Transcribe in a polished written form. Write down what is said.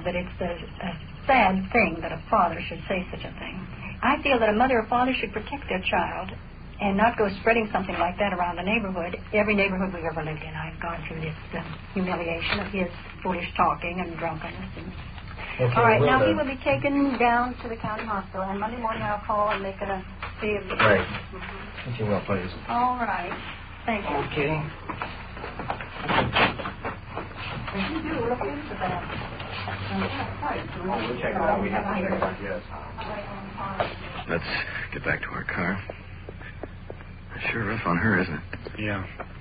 that it's a sad thing that a father should say such a thing. I feel that a mother or father should protect their child and not go spreading something like that around the neighborhood. Every neighborhood we've ever lived in, I've gone through this humiliation of his foolish talking and drunkenness. And okay, all right, now he will be taken down to the county hospital, and Monday morning I'll call and make it a see if... Right. If you will, please. All right. Thank you. Okay. You do look into that. We'll check it out. We have to check it out, yes. Let's get back to our car. Sure rough on her, isn't it? Yeah.